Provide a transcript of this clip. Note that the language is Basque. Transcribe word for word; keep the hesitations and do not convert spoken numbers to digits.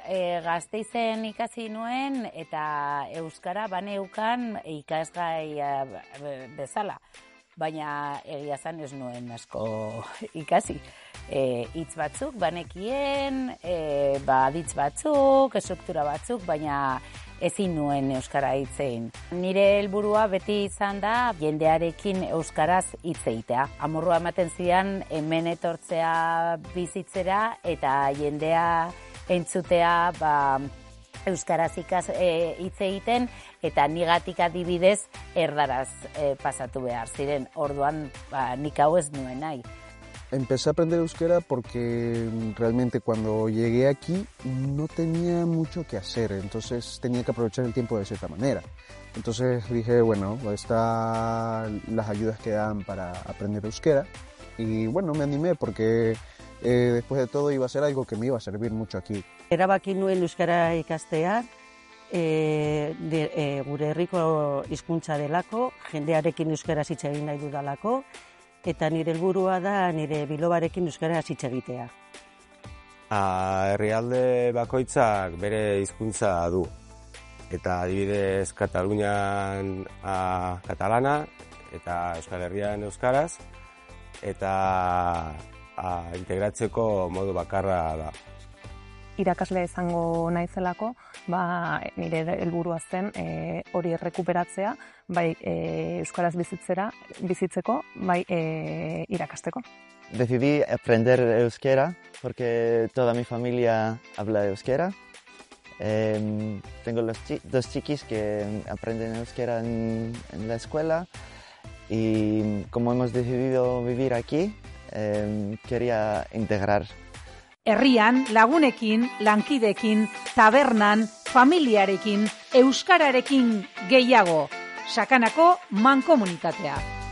e, Gasteizen ikasi nuen eta euskara baneukan ikasgai e, bezala. Baina egia zan ez nuen asko ikasi. E, hitz batzuk banekien, e, ba, aditz batzuk, estruktura batzuk, baina ezin nuen euskara hitzein. Nire helburua beti izan da jendearekin euskaraz hitz egitea. Amorrua ematen zidan hemen etortzea bizitzera eta jendea entzutea ba, euskaraz ikas e, hitz egiten eta nigatik adibidez erdaraz e, pasatu behar ziren. Orduan ba, nik hau ez nuen nahi. Empecé a aprender euskera porque realmente cuando llegué aquí no tenía mucho que hacer, entonces tenía que aprovechar el tiempo de cierta manera. Entonces dije, bueno, están las ayudas que dan para aprender euskera y bueno, me animé porque eh, después de todo iba a ser algo que me iba a servir mucho aquí. Erabaki nuen euskara ikastea, e, de, e, gure herriko hizkuntza delako, jendearekin euskaraz hitz egin nahi dudalako, eta nire helburua da nire bilobarekin euskaraz hitz egitea. Herrialde bakoitzak bere hizkuntza du. Eta adibidez Katalunian a, katalana eta Euskal Herrian euskaraz eta a, integratzeko modu bakarra da. Irakasle izango naizelako, ba, nire helburua zen e, hori errekuperatzea, bai e, euskaraz bizitzera, bizitzeko, bai e, irakasteko. Decidí aprender euskera porque toda mi familia habla euskera. Eh, tengo los chi dos chiquis que aprenden euskera en, en la escuela y como hemos decidido vivir aquí, eh, quería integrar. Herrian, lagunekin, lankidekin, tabernan, familiarekin, euskararekin gehiago. Sakanako mankomunitatea.